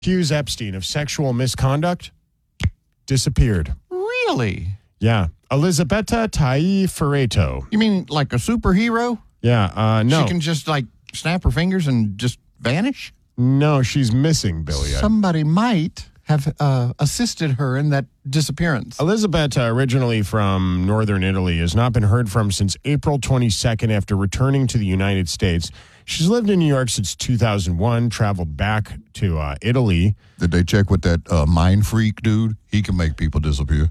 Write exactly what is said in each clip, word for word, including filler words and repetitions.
accused Epstein of sexual misconduct, disappeared. Really? Yeah. Elisabetta Tai Ferreto. You mean like a superhero? Yeah, uh, no. She can just like snap her fingers and just vanish? No, she's missing, Billy. Somebody might have uh, assisted her in that disappearance. Elisabetta, originally from northern Italy, has not been heard from since April twenty-second after returning to the United States. She's lived in New York since two thousand one, traveled back to uh, Italy. Did they check with that uh, mind freak dude? He can make people disappear.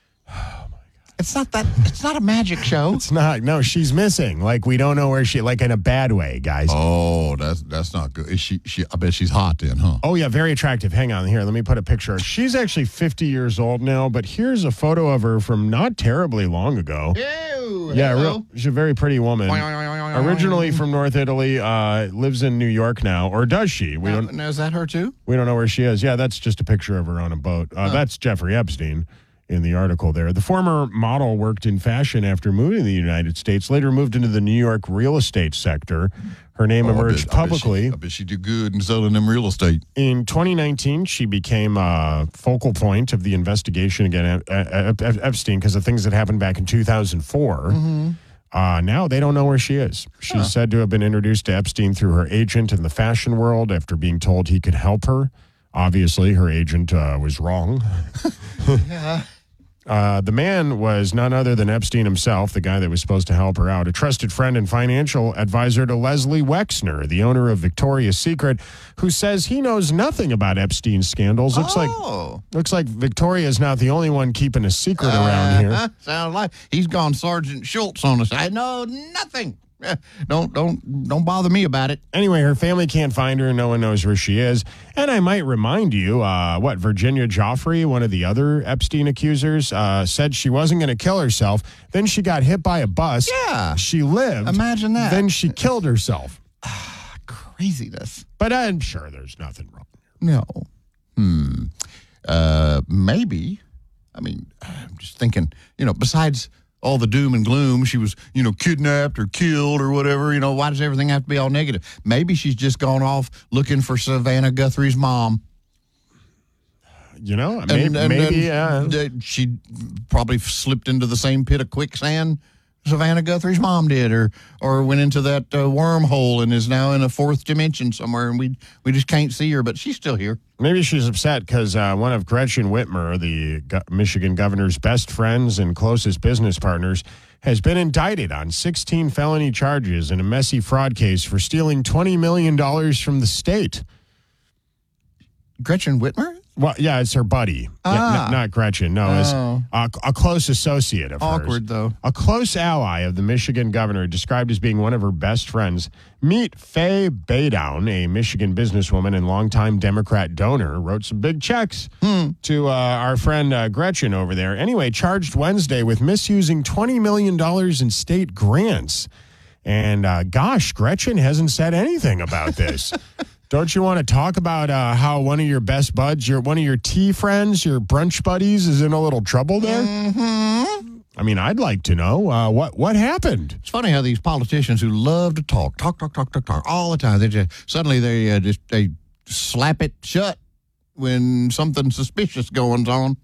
It's not that. It's not a magic show. It's not. No, she's missing. Like, we don't know where she, like in a bad way, guys. Oh, that's that's not good. Is she, she, I bet she's hot then, huh? Oh, yeah, very attractive. Hang on here. Let me put a picture. She's actually fifty years old now, but here's a photo of her from not terribly long ago. Ew, yeah, hello. real, she's a very pretty woman. Originally from North Italy, uh, lives in New York now, or does she? We uh, don't. Now, is that her too? We don't know where she is. Yeah, that's just a picture of her on a boat. Uh, huh. That's Jeffrey Epstein in the article there. The former model worked in fashion after moving to the United States, later moved into the New York real estate sector. Her name Oh, emerged I bet, publicly. I bet, she, I bet she did good in selling them real estate. In twenty nineteen, she became a focal point of the investigation against Epstein because of things that happened back in two thousand four. Mm-hmm. Uh, now they don't know where she is. She's Huh. said to have been introduced to Epstein through her agent in the fashion world after being told he could help her. Obviously, her agent uh, was wrong. Yeah. Uh, the man was none other than Epstein himself, the guy that was supposed to help her out, a trusted friend and financial advisor to Leslie Wexner, the owner of Victoria's Secret, who says he knows nothing about Epstein's scandals. Looks oh. like looks like Victoria's not the only one keeping a secret around here. Uh, sounds like he's gone Sergeant Schultz on us. I know nothing. Eh, Don't don't don't bother me about it. Anyway, her family can't find her. No one knows where she is. And I might remind you, uh, what, Virginia Joffrey, one of the other Epstein accusers, uh, said she wasn't going to kill herself. Then she got hit by a bus. Yeah. She lived. Imagine that. Then she killed herself. Craziness. But I'm sure there's nothing wrong. No. Hmm. Uh, maybe. I mean, I'm just thinking, you know, besides all the doom and gloom, she was, you know, kidnapped or killed or whatever. You know, why does everything have to be all negative? Maybe she's just gone off looking for Savannah Guthrie's mom. You know, maybe, And, and, maybe and, uh, uh, she probably slipped into the same pit of quicksand Savannah Guthrie's mom did, or or went into that uh, wormhole and is now in a fourth dimension somewhere, and we we just can't see her, but she's still here. maybe she's upset because uh, one of Gretchen Whitmer, the go- Michigan governor's best friends and closest business partners, has been indicted on sixteen felony charges in a messy fraud case for stealing twenty million dollars from the state. Gretchen Whitmer? Well, yeah, it's her buddy. Ah. Yeah, n- not Gretchen. No, it's Oh. a, a close associate of hers. Awkward, though. A close ally of the Michigan governor, described as being one of her best friends. Meet Faye Baydown, a Michigan businesswoman and longtime Democrat donor, wrote some big checks Hmm. to uh, our friend uh, Gretchen over there. Anyway, charged Wednesday with misusing twenty million dollars in state grants. And uh, gosh, Gretchen hasn't said anything about this. Don't you want to talk about uh, how one of your best buds, your one of your tea friends, your brunch buddies, is in a little trouble there? Mm-hmm. I mean, I'd like to know uh, what what happened. It's funny how these politicians who love to talk, talk, talk, talk, talk, talk all the time, they just suddenly they uh, just they slap it shut when something suspicious goes on.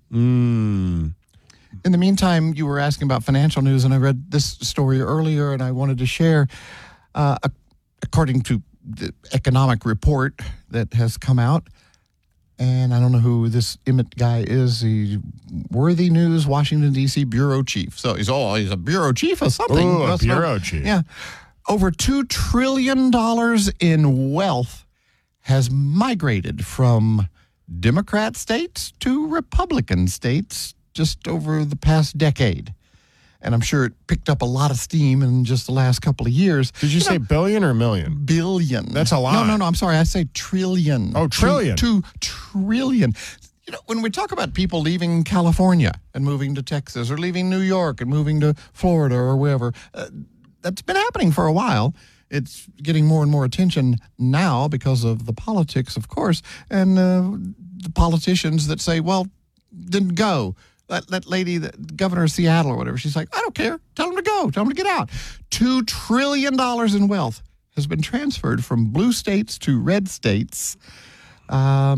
Mm. In the meantime, you were asking about financial news, and I read this story earlier, and I wanted to share. Uh, according to the economic report that has come out, and I don't know who this Emmett guy is, the Worthy News, Washington, D C bureau chief. So he's oh, he's a bureau chief or something. Ooh, a Must bureau know. chief. Yeah. Over two trillion dollars in wealth has migrated from Democrat states to Republican states just over the past decade. And I'm sure it picked up a lot of steam in just the last couple of years. Did you, you say know, billion or million? Billion. That's a lot. No, no, no. I'm sorry. I say trillion. Oh, trillion. Two, two trillion. You know, when we talk about people leaving California and moving to Texas, or leaving New York and moving to Florida or wherever, uh, that's been happening for a while. It's getting more and more attention now because of the politics, of course, and uh, the politicians that say, well, didn't go. That, that lady, the governor of Seattle or whatever, she's like, I don't care. Tell them to go. Tell them to get out. Two trillion dollars in wealth has been transferred from blue states to red states. Um,